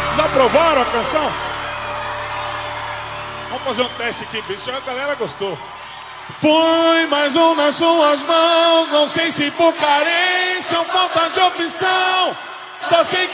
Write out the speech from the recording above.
Vocês aprovaram a canção? Vamos fazer um teste aqui, isso a galera gostou. Foi mais um nas suas mãos, não sei se por carência ou falta de opção. Só sei que